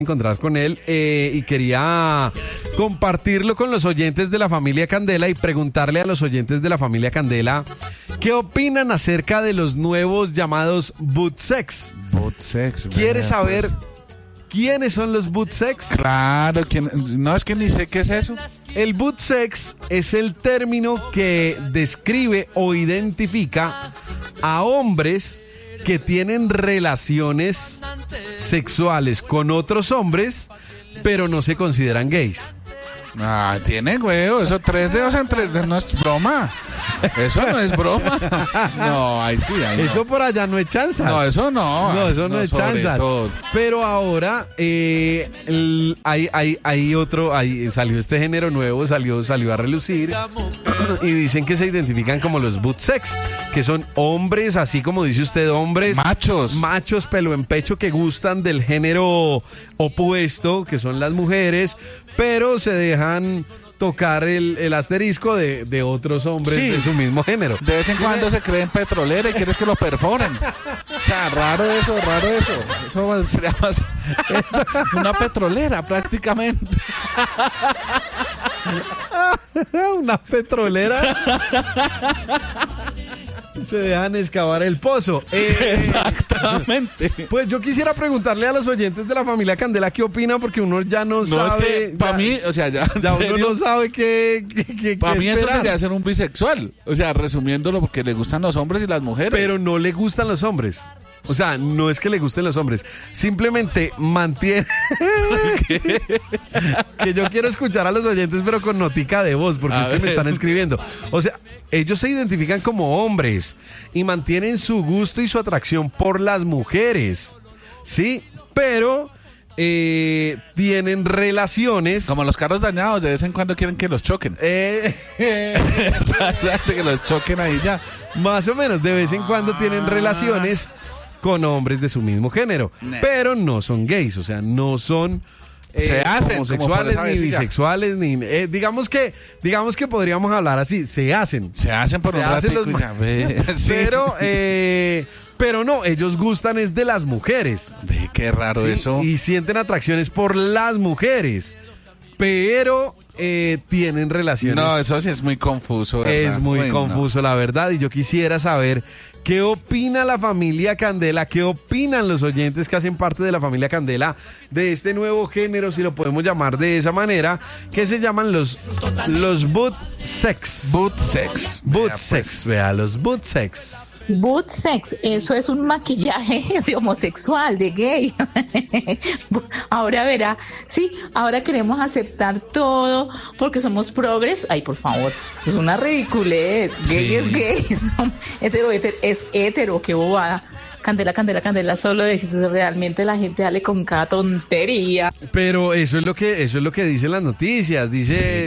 encontrar con él y quería compartirlo con los oyentes de la familia Candela y preguntarle a los oyentes de la familia Candela qué opinan acerca de los nuevos llamados boot sex. Boot sex. ¿Quieres saber quiénes son los boot sex? Claro, no, es que ni sé qué es eso. El boot sex es el término que describe o identifica a hombres que tienen relaciones sexuales con otros hombres, pero no se consideran gays. Ah, tienen huevo, eso 3 dedos entre, no es broma. Eso no es broma. No, ahí sí, ahí eso no. Por allá no es chanzas. No, eso no. No, eso no es chanzas. Todo. Pero ahora hay salió este género nuevo, salió a relucir y dicen que se identifican como los boot sex, que son hombres, así como dice usted, hombres machos pelo en pecho que gustan del género opuesto, que son las mujeres, pero se dejan tocar el asterisco de otros hombres de su mismo género. De vez en cuando se creen petrolera y quieres que lo perforen. O sea, raro eso. Eso sería más una petrolera prácticamente. Una petrolera. Se dejan excavar el pozo. Exactamente. Pues yo quisiera preguntarle a los oyentes de la familia Candela qué opinan, porque uno ya no sabe. Es que para mí, o sea, ya uno no sabe qué para mí esperar. eso sería ser un bisexual. O sea, resumiéndolo, porque le gustan los hombres y las mujeres. Pero no le gustan los hombres. O sea, no es que le gusten los hombres, simplemente mantiene que yo quiero escuchar a los oyentes, pero con notica de voz, porque es que me están escribiendo. O sea, ellos se identifican como hombres y mantienen su gusto y su atracción por las mujeres, ¿sí? Pero tienen relaciones. Como los carros dañados, de vez en cuando quieren que los choquen. Exactamente, que los choquen ahí ya. Más o menos, de vez en cuando tienen relaciones con hombres de su mismo género, pero no son gays, o sea, no son homosexuales ni bisexuales, ni digamos que podríamos hablar así, se hacen por un ratico sí. pero no, ellos gustan es de las mujeres. Ve, qué raro eso. Y sienten atracciones por las mujeres, pero tienen relaciones. No, eso sí es muy confuso, ¿verdad? Es muy confuso, la verdad, y yo quisiera saber qué opina la familia Candela, qué opinan los oyentes que hacen parte de la familia Candela de este nuevo género, si lo podemos llamar de esa manera, que se llaman los boot sex. Boot sex. Boot sex, vea, los boot sex. Boot sex, eso es un maquillaje de homosexual, de gay. Ahora verá, sí, ahora queremos aceptar todo porque somos progres. Ay, por favor, es una ridiculez. Gay sí. Es gay, hetero es hetero, qué bobada. Candela, solo de eso realmente la gente sale con cada tontería. Pero eso es lo que dicen las noticias, dicen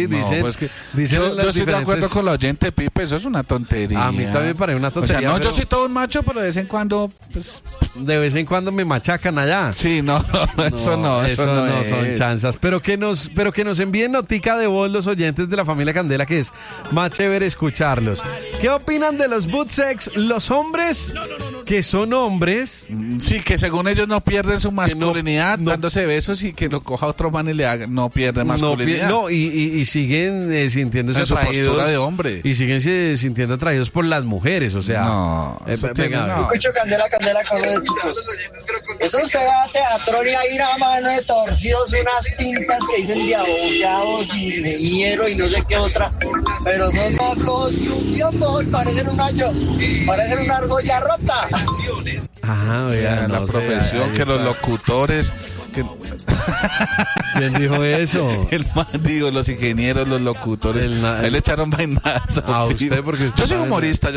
yo estoy de acuerdo con la oyente Pipe, eso es una tontería. A mí también me parece una tontería. O sea, no, yo soy todo un macho, pero de vez en cuando, pues, de vez en cuando me machacan allá. Sí, eso no son chanzas. Pero que nos envíen notica de voz los oyentes de la familia Candela, que es más chévere escucharlos. ¿Qué opinan de los boot sex? Los hombres que son hombres. Sí, que según ellos no pierden su masculinidad dándose besos y que lo coja otro man y le haga, no pierden masculinidad. Y siguen sintiéndose en su atraídos. Postura de hombre. Y siguen sintiendo atraídos por las mujeres, o sea. Escucho Candela con los chicos. Eso usted va a teatro y hay una mano de torcidos, unas pintas que dicen de abogados y de miero y no sé qué otra. Pero son más flojos que un biombo, parecen un hoyo, parecen una argolla rota. Vean, la profesión, que los locutores. ¿Quién dijo eso? El man, digo, los ingenieros, los locutores. Ahí le echaron vainazo. A usted, porque usted yo soy humorista.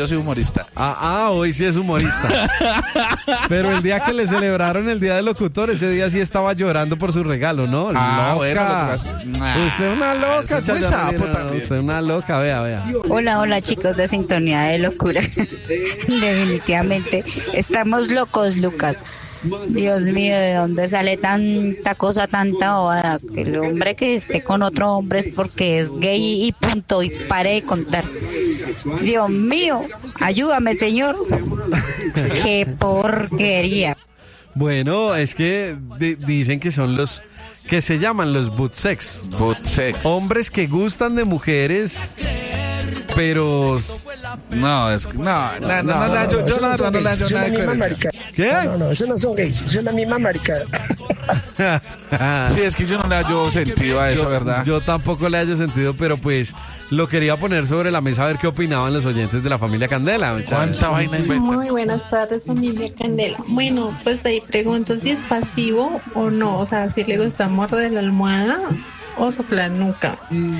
Hoy sí es humorista. Pero el día que le celebraron el día del locutor, ese día sí estaba llorando por su regalo, ¿no? Loca. Bueno, usted una loca, es muy sapo también. Usted una loca, vea. Hola chicos de Sintonía de Locura. Definitivamente estamos locos, Lucas. Dios mío, ¿de dónde sale tanta cosa, tanta bobada? Que el hombre que esté con otro hombre es porque es gay y punto, y pare de contar. Dios mío, ayúdame, señor. Qué porquería. Bueno, es que dicen que son los que se llaman los boot sex. Boot sex. Hombres que gustan de mujeres, pero no, es que yo la verdad no le hallo nada de coherencia. ¿Qué? No, eso no son gays, eso es la misma maricada. Sí, es que yo no le hallo sentido a eso, ¿verdad? Yo tampoco le hallo sentido, pero pues lo quería poner sobre la mesa a ver qué opinaban los oyentes de la familia Candela. ¿Cuánta vaina inventa? Muy buenas tardes, familia Candela. Bueno, pues ahí pregunto si es pasivo o no, o sea, si le gusta morder la almohada o soplar nuca,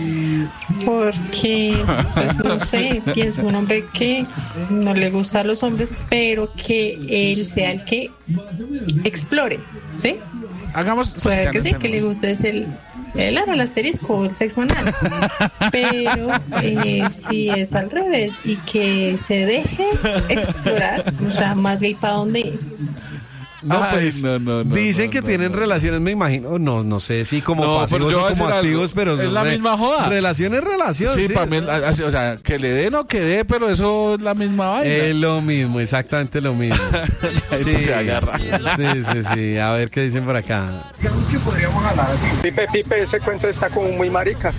porque pues no sé, pienso un hombre que no le gusta a los hombres, pero que él sea el que explore, ¿sí? Puede que sí, que le guste es el asterisco, el sexo anal, pero si es al revés y que se deje explorar, o sea, más gay para dónde. No, pues dicen que tienen relaciones, me imagino, no sé si como pasivos o como activos, pero es la misma joda. Relación es relación. Sí, para mí, o sea, que le dé no que dé, pero eso es la misma vaina. Es lo mismo, exactamente lo mismo. Sí, se agarra. Sí, a ver qué dicen por acá. Digamos que podríamos hablar así. Pipe, ese cuento está como muy marica.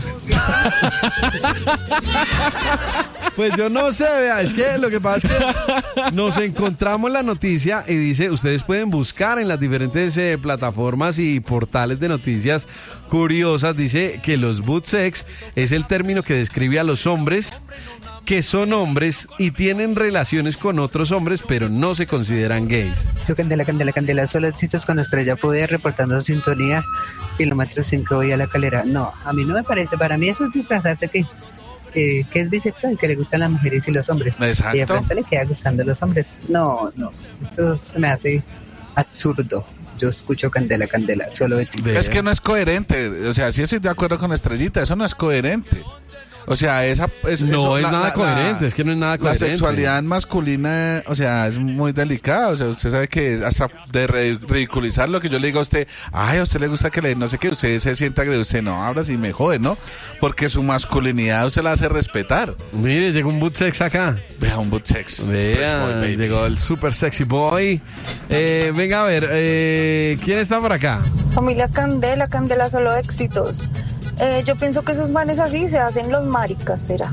Pues yo no sé, vea, es que lo que pasa es que nos encontramos la noticia y dice, ustedes pueden buscar en las diferentes plataformas y portales de noticias curiosas, dice que los boot sex es el término que describe a los hombres que son hombres y tienen relaciones con otros hombres, pero no se consideran gays. Yo Candela, solo éxitos con Estrella Pude reportando sintonía, kilómetro 5 voy a la Calera. No, a mí no me parece, para mí eso es disfrazarse que es bisexual, que le gustan las mujeres y los hombres. Exacto. Y de pronto le queda gustando los hombres. No, eso se me hace absurdo. Yo escucho Candela, solo éxitos. Es que no es coherente, o sea, sí estoy de acuerdo con Estrellita, eso no es coherente. O sea, no es nada coherente, es que no es nada coherente. La sexualidad masculina, o sea, es muy delicada. O sea, usted sabe que hasta de ridiculizar lo que yo le digo a usted, ay, a usted le gusta que le no sé qué, usted se sienta agredido, usted no, ahora sí me jode, ¿no? Porque su masculinidad usted la hace respetar. Mire, llegó un boot sex acá. Vea, un boot sex. Vea, llegó el super sexy boy. Venga a ver, ¿quién está por acá? Familia Candela, solo éxitos. Yo pienso que esos manes así se hacen los maricas, ¿será?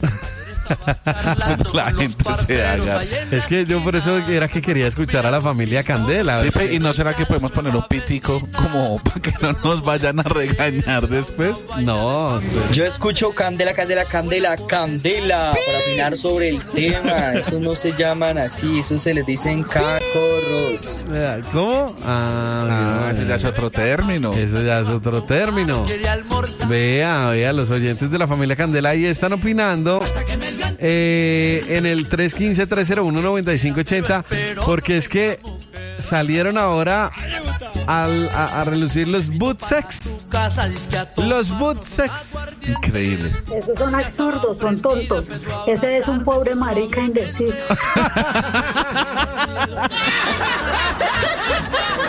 La gente se haga. Es que yo por eso era que quería escuchar a la familia Candela. ¿Y no será que podemos poner un pitico como para que no nos vayan a regañar después? No. Yo escucho Candela para opinar sobre el tema. Eso no se llaman así, eso se les dicen cacorros. ¿Cómo? Eso ya es otro término. Vea, los oyentes de la familia Candela ahí están opinando en el 315-301-9580, porque es que salieron ahora a relucir los boot sex. Los boot sex. Increíble. Esos son absurdos, son tontos. Ese es un pobre marica indeciso.